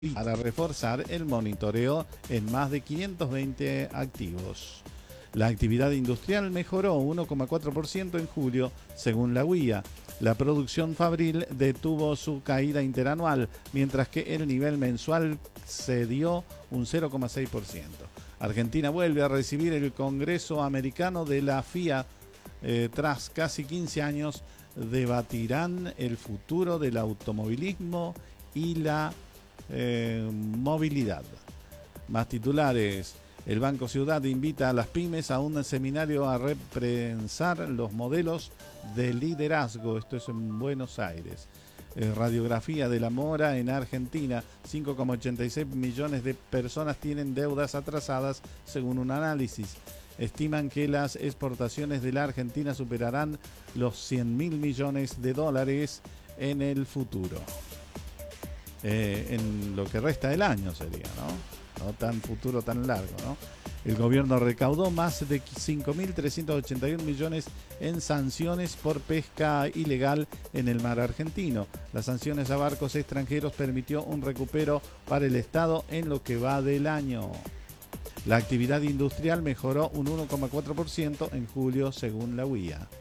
para reforzar el monitoreo en más de 520 activos. La actividad industrial mejoró 1,4% en julio, según la UIA. La producción fabril detuvo su caída interanual, mientras que el nivel mensual cedió un 0,6%. Argentina vuelve a recibir el Congreso Americano de la FIA. Tras casi 15 años, debatirán el futuro del automovilismo y la movilidad. Más titulares. El Banco Ciudad invita a las pymes a un seminario a repensar los modelos de liderazgo. Esto es en Buenos Aires. Radiografía de la mora en Argentina. 5,86 millones de personas tienen deudas atrasadas, según un análisis. Estiman que las exportaciones de la Argentina superarán los 100.000 millones de dólares en el futuro. En lo que resta del año sería, ¿no? No tan futuro tan largo, ¿no? El gobierno recaudó más de 5.381 millones en sanciones por pesca ilegal en el mar argentino. Las sanciones a barcos extranjeros permitió un recupero para el Estado en lo que va del año. La actividad industrial mejoró un 1,4% en julio, según la UIA.